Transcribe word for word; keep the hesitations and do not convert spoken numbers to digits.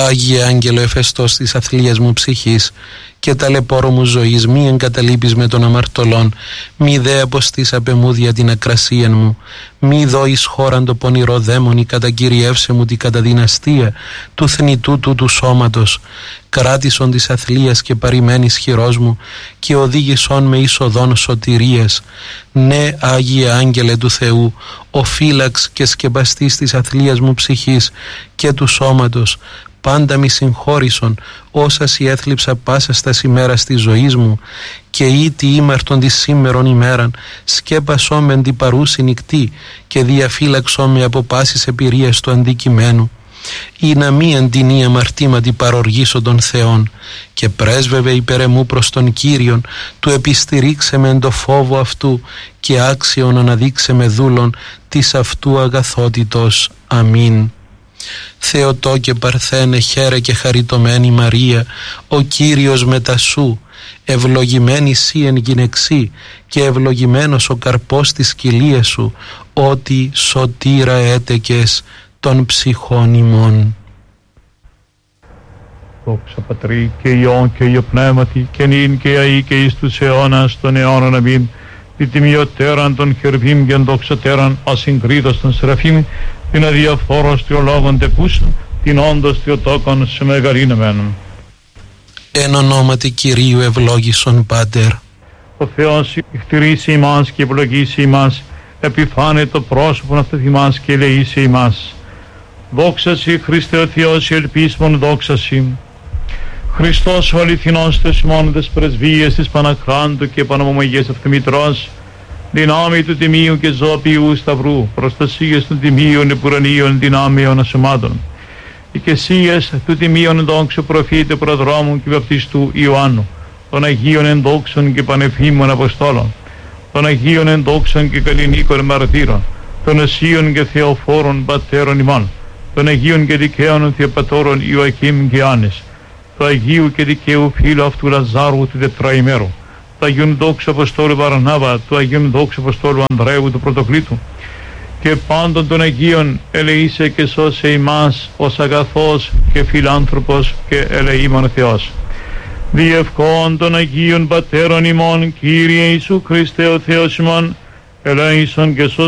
Άγιε Άγγελο εφεστός της αθλίας μου ψυχής και ταλαιπώρο μου ζωής, μη εγκαταλείπεις με των αμαρτωλών, μη δε αποστείς απ' εμού δια την ακρασίαν μου, μη δω εις χώραν το πονηρό δαίμονι, κατακυριεύσε μου την καταδυναστία του θνητού του του σώματος, κράτησον της αθλίας και παρημένης χειρός μου και οδήγησον με εις οδόν σωτηρίας. Ναι, Άγιε Άγγελε του Θεού, ο φύλαξ και σκεπαστής της αθλίας μου ψυχής και του σώματος, πάντα μη συγχώρησον όσα σοι έθλιψα πάσα στα ημέρας της ζωής μου και ήτι ήμαρτον της σήμερον ημέραν σκέπασό με την παρούση νυχτή και διαφύλαξό με από πάσης εμπειρίας του αντικειμένου ή να μη αντινή αμαρτήματι παροργήσω των Θεών και πρέσβευε υπέρ εμού προς τον Κύριον του επιστηρίξε με εν το φόβο αυτού και άξιον αναδείξε με δούλον της αυτού αγαθότητος. Αμήν. Θεοτό και Παρθένε, χαίρε και χαριτωμένη Μαρία, ο Κύριος μετά σου, ευλογημένη σύ εν γυναιξή και ευλογημένος ο καρπός της κοιλίας σου, ότι σωτήρα έτεκες των ψυχών ημών. Δόξα Πατρί και Υιόν και Υιό Πνεύματι και νυν και αεί και εις τους αιώνας των αιώνων αμήν. Την τιμιωτέραν των χερβίμ και δοξωτέραν ασυγκρίτως των σεραφείμ, την αδιαφόρος θεολόγων τεπούσαν, την όντως θεοτόκον σε μεγαλύνεμένον. Εν ονόματι Κυρίου ευλόγησον Πάτερ. Ο Θεός εκτηρήσει ημάς και ευλογήσει ημάς, επιφάνε το πρόσωπον αυτού ημάς και ελεήσει ημάς. Δόξα Σοι Χριστέ ο Θεός, ελπίσμον δόξα Σοι. Χριστός ο αληθινός Θεός ημών τες πρεσβείες της Παναχράντου και Πανομομαγίας Αυτομητρός, δυνάμει του Τιμίου και Ζωοποιού Σταυρού, προστασίες των Τιμίων επουρανίων δυνάμεων ασωμάτων, οικεσίες του Τιμίων δόξου προφήτε προδρόμου και βαπτιστού Ιωάννου, των Αγίων ενδόξων και πανεφήμων Αποστόλων, των Αγίων ενδόξων και καλλινίκων μαρτύρων, των Ασίων και Θεοφόρων πατέρων ημών, των Αγίων και δικαίων Θεοπατώρων Ιωακήμ και Άννης, του Αγίου και δικαίου φίλου αυτού Λαζάρου του τετραημέρου, του Αγίων δόξου Αποστόλου Βαρνάβα, του Αγίων δόξου Αποστόλου Ανδρέου του Πρωτοκλήτου και πάντων των Αγίων ελεήσε και σώσε ημάς ως αγαθός και φιλάνθρωπος και ελεήμων Θεός. Διευκόν των Αγίων Πατέρων ημών, Κύριε Ιησού Χριστέ ο Θεός ημών, ελέησον και σώσε